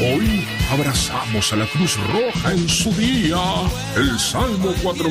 Hoy abrazamos a la Cruz Roja en su día. El Salmo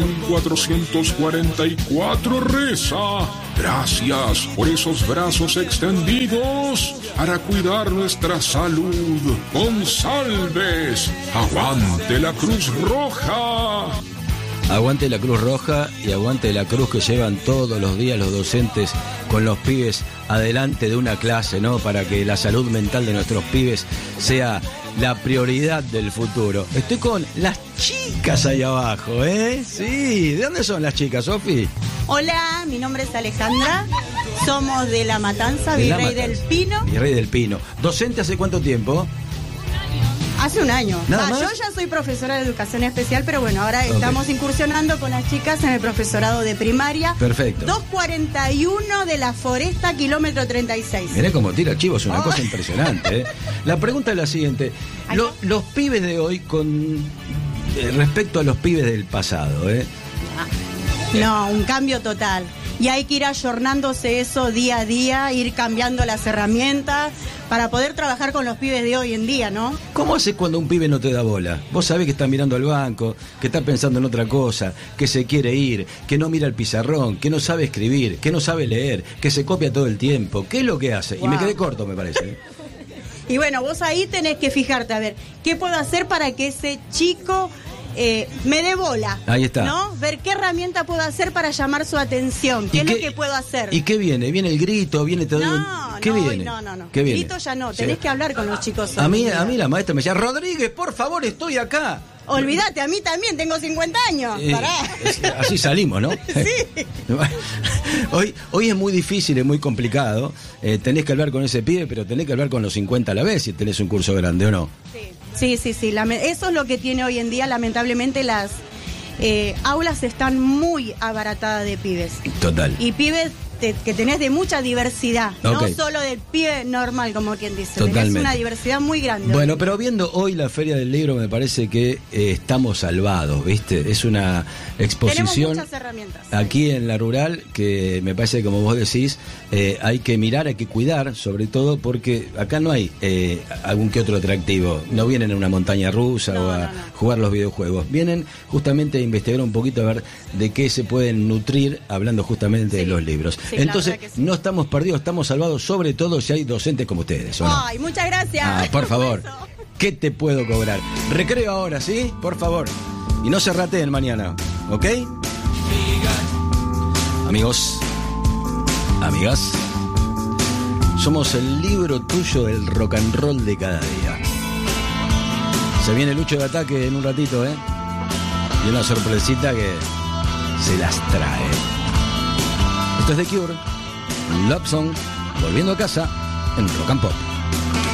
4444 reza: gracias por esos brazos extendidos para cuidar nuestra salud. Con salves, aguante la Cruz Roja. Aguante la Cruz Roja y aguante la cruz que llevan todos los días los docentes con los pibes adelante de una clase, ¿no? Para que la salud mental de nuestros pibes sea la prioridad del futuro. Estoy con las chicas ahí abajo, ¿eh? Sí, ¿de dónde son las chicas, Sofi? Hola, mi nombre es Alejandra, somos de La Matanza, Virrey del Pino. Virrey del Pino. ¿Docente hace cuánto tiempo? Hace un año. ¿Nada más? Yo ya soy profesora de educación especial, pero bueno, ahora estamos incursionando con las chicas en el profesorado de primaria. Perfecto. 241 de la Foresta, kilómetro 36. Mirá cómo tira chivo, es una cosa impresionante, ¿eh? La pregunta es la siguiente. Los pibes de hoy con respecto a los pibes del pasado, ¿eh? No, un cambio total. Y hay que ir ayornándose eso día a día, ir cambiando las herramientas para poder trabajar con los pibes de hoy en día, ¿no? ¿Cómo haces cuando un pibe no te da bola? Vos sabés que está mirando al banco, que está pensando en otra cosa, que se quiere ir, que no mira el pizarrón, que no sabe escribir, que no sabe leer, que se copia todo el tiempo. ¿Qué es lo que hace? Wow. Y me quedé corto, me parece. Y bueno, vos ahí tenés que fijarte, a ver, ¿qué puedo hacer para que ese chico me dé bola? Ahí está. ¿No? Ver qué herramienta puedo hacer para llamar su atención. ¿Qué es lo que puedo hacer? ¿Y qué viene? ¿Viene el grito? ¿Viene todo? ¿Qué viene? No. ¿Qué viene? Grito ya no, tenés que hablar con los chicos. A mí la maestra me decía: Rodríguez, por favor, estoy acá. Olvídate, a mí también, tengo 50 años. Pará. Así salimos, ¿no? Sí. Hoy es muy difícil, es muy complicado. Tenés que hablar con ese pibe, pero tenés que hablar con los 50 a la vez si tenés un curso grande, ¿o no? Sí. Eso es lo que tiene hoy en día. Lamentablemente las aulas están muy abaratadas de pibes. Total. Y pibes que tenés de mucha diversidad, no solo del pibe normal, como quien dice. Totalmente. Tenés una diversidad muy grande. Bueno, pero viendo hoy la Feria del Libro, me parece que estamos salvados, ¿viste? Es una exposición. Tenemos muchas herramientas aquí en la rural que me parece, como vos decís, hay que mirar, hay que cuidar, sobre todo porque acá no hay algún que otro atractivo. No vienen a una montaña rusa o a jugar los videojuegos. Vienen justamente a investigar un poquito, a ver de qué se pueden nutrir, hablando justamente de los libros. Sí, entonces, no estamos perdidos, estamos salvados, sobre todo si hay docentes como ustedes, ¿o no? Ay, muchas gracias. Por favor, ¿qué te puedo cobrar? Recreo ahora, ¿sí? Por favor. Y no se rateen mañana, ¿ok? Amigos, amigas, somos el libro tuyo del rock and roll de cada día. Se viene Lucho de Ataque en un ratito, ¿eh? Y una sorpresita que se las trae. Esto es The Cure, Love Song, volviendo a casa en Rock and Pop.